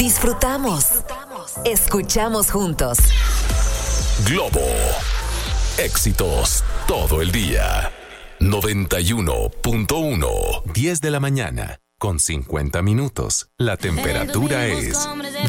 Disfrutamos. Escuchamos juntos. Globo. Éxitos todo el día. 91.1. 10 de la mañana, con 50 minutos. La temperatura es